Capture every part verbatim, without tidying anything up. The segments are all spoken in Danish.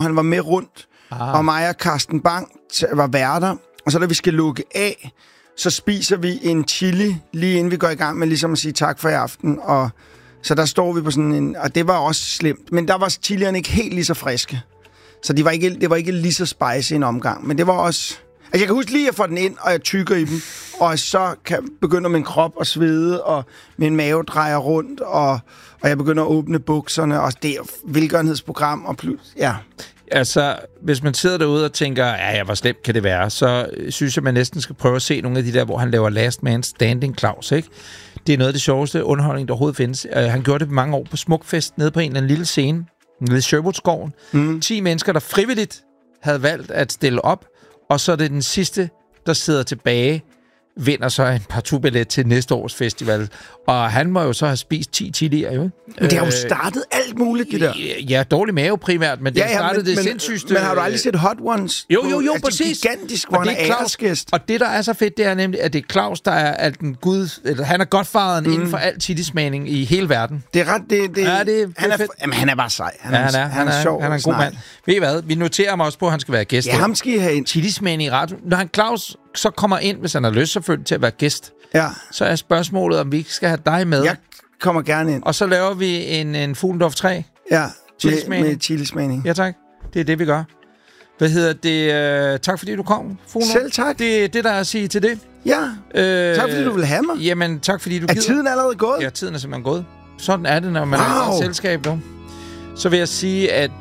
han var med rundt. Ah. Og mig og Carsten Bang var værter. Og så da vi skal lukke af, så spiser vi en chili, lige inden vi går i gang med ligesom at sige tak for i aften. Og så der står vi på sådan en... Og det var også slemt. Men der var chilierne ikke helt lige så friske. Så de var ikke, det var ikke lige så spicy en omgang. Men det var også... Altså, jeg kan huske lige, at jeg får den ind, og jeg tykker i dem. Og så kan, begynder min krop at svede, og min mave drejer rundt, og, og jeg begynder at åbne bukserne. Og det er velgørenhedsprogram, og plus... Ja. Altså, hvis man sidder derude og tænker, ja, ja, hvor slemt kan det være, så synes jeg, man næsten skal prøve at se nogle af de der, hvor han laver Last Man Standing Claus, ikke? Det er noget af det sjoveste underholdning, der overhovedet findes. Uh, han gjorde det mange år på Smukfest, nede på en eller anden lille scene, nede i Sherwoodskoven. Mm. ti mennesker, der frivilligt havde valgt at stille op, og så er det den sidste, der sidder tilbage, vinder så en partout-billet til næste års festival. Og han må jo så have spist ti chilier, jo. Men det har jo startet alt muligt, det der. Ja, dårlig mave primært, men det ja, ja, startede men, det men, sindssygste... Men har du aldrig set Hot Ones? Jo, jo, jo, altså, præcis. Det er gigantisk, hvor han er æresgæst. Og det, der er så fedt, det er nemlig, at det er Claus, der er alt den gud... Eller, han er godfaderen mm. inden for al chilismagning i hele verden. Det er ret... Det, det, ja, det, han, det er, jamen, han er bare sej. Han, ja, er, han er, han er, han er, sjov. Han er en god mand. Ved I hvad? Vi noterer ham også på, at han skal være gæst. Ja, ham skal I have ind. Chilismagning i radio. Når han Claus så kommer ind, hvis han har lyst selvfølgelig til at være gæst, ja. Så er spørgsmålet, om vi ikke skal have dig med. Jeg kommer gerne ind. Og så laver vi en, en Fuglendorf tre. Ja, med, med chilismagning. Ja, tak. Det er det, vi gør. Hvad hedder det? Uh, tak fordi du kom, Fuglendorf. Selv tak. Det er det, der er at sige til det. Ja, uh, tak fordi du vil have mig. Jamen, tak fordi du er gider. Er tiden allerede gået? Ja, tiden er simpelthen gået. Sådan er det, når man wow. er i et selskab nu. Så vil jeg sige, at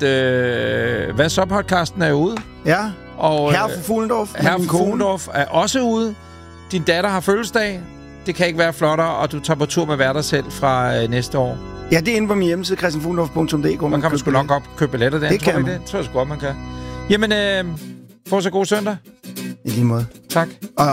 uh, Hvad så podcasten er ude. Ja, og Herre for Fuglendorf. Herre for Fuglendorf er også ude. Din datter har fødselsdag. Det kan ikke være flottere, og du tager på tur med at være dig selv fra øh, næste år. Ja, det er inde på min hjemmeside, christian fuglendorf punktum d k. Man, man kan man sgu nok op købe billetter der. Det tror kan man. Det tror jeg sgu godt, man kan. Jamen, øh, få så god søndag. I lige måde. Tak. Og